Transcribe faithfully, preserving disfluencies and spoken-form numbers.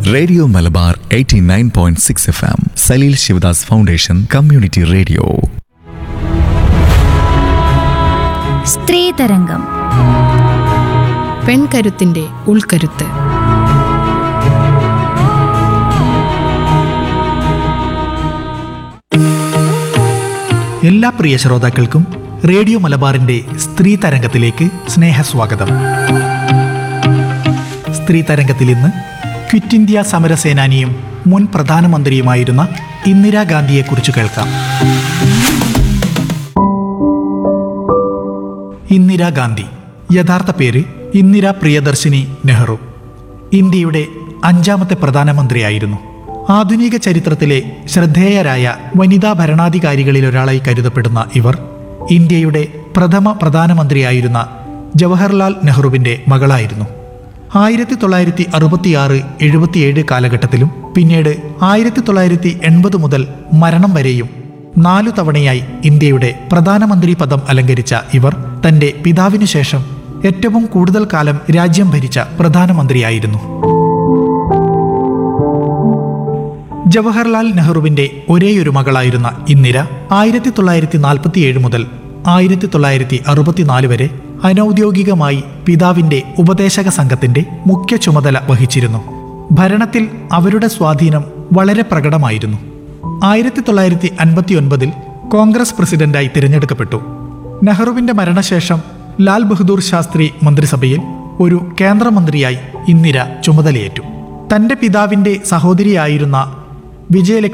Radio Malabar eighty nine point six F M, Saleel Sivadas foundation community radio. സ്ത്രീതരംഗം, പെൺകരുത്തിന്റെ ഉൾക്കരുത്ത്. എല്ലാ പ്രിയ ശ്രോതാക്കൾക്കും radio മലബാറിന്റെ സ്ത്രീ തരംഗത്തിലേക്ക് സ്നേഹസ്വാഗതം. സ്ത്രീ തരംഗത്തിൽ ഇന്ന് ക്വിറ്റ് ഇന്ത്യ സമരസേനാനിയും മുൻ പ്രധാനമന്ത്രിയുമായിരുന്ന ഇന്ദിരാഗാന്ധിയെക്കുറിച്ച് കേൾക്കാം. ഇന്ദിരാഗാന്ധി, യഥാർത്ഥ പേര് ഇന്ദിര പ്രിയദർശിനി നെഹ്റു, ഇന്ത്യയുടെ അഞ്ചാമത്തെ പ്രധാനമന്ത്രിയായിരുന്നു. ആധുനിക ചരിത്രത്തിലെ ശ്രദ്ധേയരായ വനിതാ ഭരണാധികാരികളിലൊരാളായി കരുതപ്പെടുന്ന ഇവർ ഇന്ത്യയുടെ പ്രഥമ പ്രധാനമന്ത്രിയായിരുന്ന ജവഹർലാൽ നെഹ്റുവിൻ്റെ മകളായിരുന്നു. ആയിരത്തി തൊള്ളായിരത്തി അറുപത്തിയാറ് എഴുപത്തിയേഴ് കാലഘട്ടത്തിലും പിന്നീട് ആയിരത്തി തൊള്ളായിരത്തി എൺപത് മുതൽ മരണം വരെയും നാലു തവണയായി ഇന്ത്യയുടെ പ്രധാനമന്ത്രി പദം അലങ്കരിച്ച ഇവർ തൻ്റെ പിതാവിനു ശേഷം ഏറ്റവും കൂടുതൽ കാലം രാജ്യം ഭരിച്ച പ്രധാനമന്ത്രിയായിരുന്നു. ജവഹർലാൽ നെഹ്റുവിൻ്റെ ഒരേയൊരു മകളായിരുന്ന ഇന്ദിര ആയിരത്തി തൊള്ളായിരത്തി നാൽപ്പത്തിയേഴ് മുതൽ ആയിരത്തി തൊള്ളായിരത്തി അറുപത്തിനാല് വരെ അനൗദ്യോഗികമായി പിതാവിൻ്റെ ഉപദേശക സംഘത്തിൻ്റെ മുഖ്യ ചുമതല വഹിച്ചിരുന്നു. ഭരണത്തിൽ അവരുടെ സ്വാധീനം വളരെ പ്രകടമായിരുന്നു. ആയിരത്തി തൊള്ളായിരത്തി അൻപത്തി ഒൻപതിൽ കോൺഗ്രസ് പ്രസിഡന്റായി തിരഞ്ഞെടുക്കപ്പെട്ടു. നെഹ്റുവിൻ്റെ മരണശേഷം ലാൽ ബഹദൂർ ശാസ്ത്രി മന്ത്രിസഭയിൽ ഒരു കേന്ദ്രമന്ത്രിയായി ഇന്ദിര ചുമതലയേറ്റു. തൻ്റെ പിതാവിൻ്റെ സഹോദരിയായിരുന്ന വിജയലക്ഷ്മി